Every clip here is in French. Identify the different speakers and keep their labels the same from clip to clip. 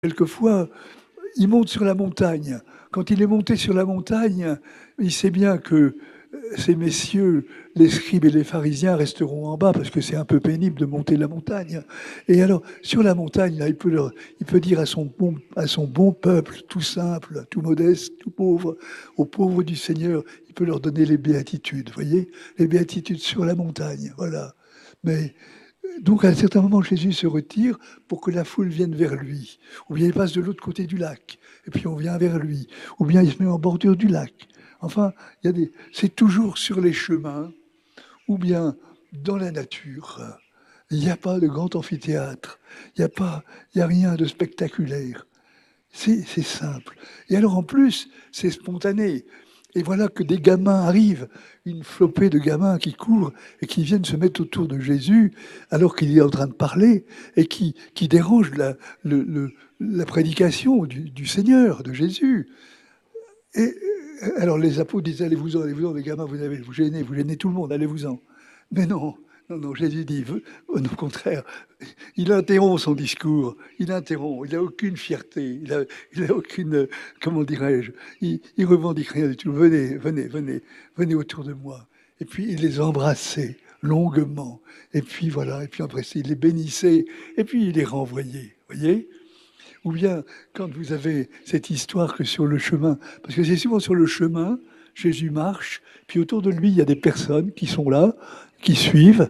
Speaker 1: quelquefois, il monte sur la montagne. Quand il est monté sur la montagne, il sait bien que ces messieurs, les scribes et les pharisiens, resteront en bas parce que c'est un peu pénible de monter la montagne. Et alors, sur la montagne, là, il peut dire à son bon peuple, tout simple, tout modeste, tout pauvre, aux pauvres du Seigneur, il peut leur donner les béatitudes, vous voyez, les béatitudes sur la montagne, voilà. Mais donc, à un certain moment, Jésus se retire pour que la foule vienne vers lui. Ou bien il passe de l'autre côté du lac, et puis on vient vers lui. Ou bien il se met en bordure du lac. Enfin, c'est toujours sur les chemins, ou bien dans la nature. Il n'y a pas de grand amphithéâtre. Il n'y a rien de spectaculaire. C'est simple. Et alors, en plus, c'est spontané. Et voilà que des gamins arrivent, une flopée de gamins qui courent et qui viennent se mettre autour de Jésus alors qu'il est en train de parler et qui dérangent la prédication du Seigneur, de Jésus. Et alors les apôtres disent allez-vous-en, les gamins, vous gênez tout le monde, allez-vous-en. Mais non, non, Jésus dit, au contraire, il interrompt son discours, il n'a aucune fierté, il a aucune, comment dirais-je, il revendique rien du tout. Venez autour de moi. Et puis il les embrassait longuement. Et puis voilà, et puis après il les bénissait, et puis il les renvoyait, voyez. Ou bien quand vous avez cette histoire que sur le chemin, parce que c'est souvent sur le chemin, Jésus marche, puis autour de lui, il y a des personnes qui sont là, qui suivent,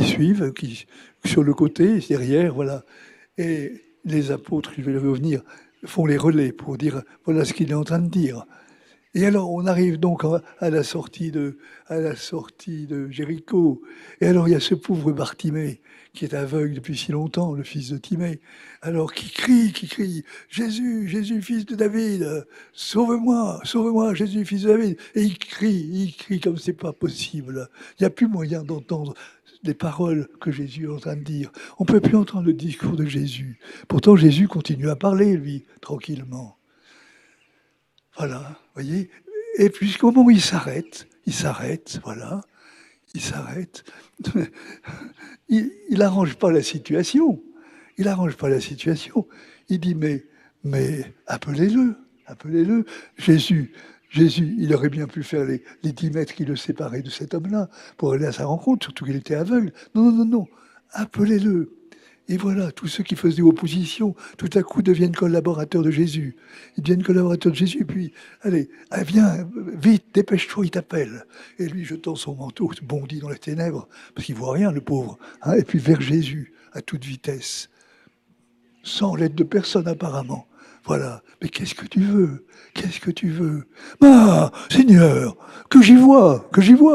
Speaker 1: sur le côté, derrière, voilà. Et les apôtres, je vais revenir, font les relais pour dire, voilà ce qu'il est en train de dire. Et alors, on arrive donc à la sortie de Jéricho. Et alors, il y a ce pauvre Bartimée, qui est aveugle depuis si longtemps, le fils de Timée, alors qui crie, Jésus, Jésus, fils de David, sauve-moi, Jésus, fils de David. Et il crie comme c'est pas possible. Il n'y a plus moyen d'entendre les paroles que Jésus est en train de dire. On ne peut plus entendre le discours de Jésus. Pourtant, Jésus continue à parler, lui, tranquillement. Voilà, voyez. Et puis, jusqu'au moment où il s'arrête, voilà, il s'arrête. Il n'arrange pas la situation. Il dit, mais appelez-le. Jésus, il aurait bien pu faire les 10 mètres qui le séparaient de cet homme-là pour aller à sa rencontre, surtout qu'il était aveugle. Non, appelez-le. Et voilà, tous ceux qui faisaient opposition, tout à coup deviennent collaborateurs de Jésus. Ils deviennent collaborateurs de Jésus, et puis, allez, viens, vite, dépêche-toi, il t'appelle. Et lui, jetant son manteau, bondit dans les ténèbres, parce qu'il ne voit rien, le pauvre. Et puis vers Jésus, à toute vitesse. Sans l'aide de personne, apparemment. Voilà. Mais qu'est-ce que tu veux? Ah, Seigneur, que j'y vois.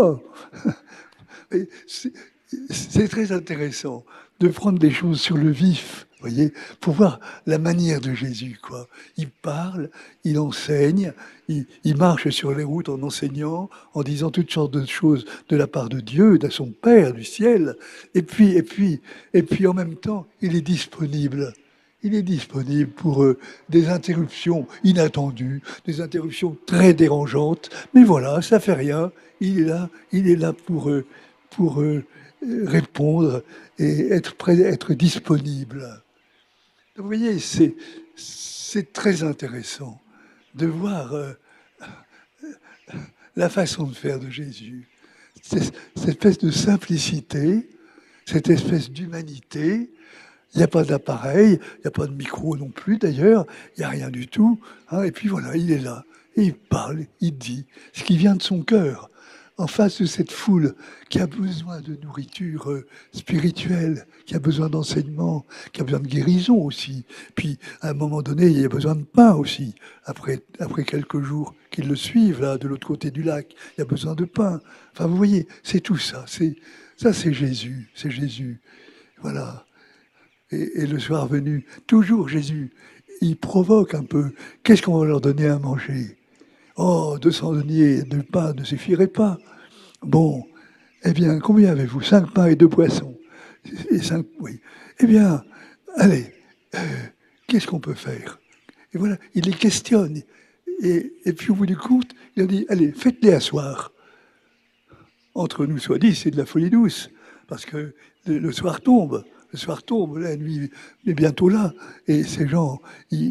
Speaker 1: C'est très intéressant de prendre des choses sur le vif, voyez, pour voir la manière de Jésus, quoi. Il parle, il enseigne, il marche sur les routes en enseignant, en disant toutes sortes de choses de la part de Dieu, de son Père du ciel. Et puis, en même temps, il est disponible. Il est disponible pour des interruptions inattendues, des interruptions très dérangeantes. Mais voilà, ça fait rien. Il est là pour répondre et être prêt, être disponible. Vous voyez, c'est très intéressant de voir la façon de faire de Jésus. Cette espèce de simplicité, cette espèce d'humanité. Il n'y a pas d'appareil, il n'y a pas de micro non plus d'ailleurs, il n'y a rien du tout. Et puis voilà, il est là, et il parle, il dit ce qui vient de son cœur. En face de cette foule qui a besoin de nourriture spirituelle, qui a besoin d'enseignement, qui a besoin de guérison aussi. Puis, à un moment donné, il y a besoin de pain aussi. Après quelques jours qu'ils le suivent, là, de l'autre côté du lac, il y a besoin de pain. Enfin, vous voyez, c'est tout ça. Ça, c'est Jésus. Voilà. Et le soir venu, toujours Jésus, il provoque un peu. Qu'est-ce qu'on va leur donner à manger? Oh, 200 deniers de pain ne suffirait pas. Bon, eh bien, combien avez-vous? 5 pains et 2 poissons. Et 5, oui. Eh bien, allez, qu'est-ce qu'on peut faire? Et voilà, il les questionne. Et puis au bout du compte, il a dit, allez, faites-les asseoir. Entre nous soit dit, c'est de la folie douce, parce que le soir tombe. le soir tombe, la nuit est bientôt là. Et ces gens,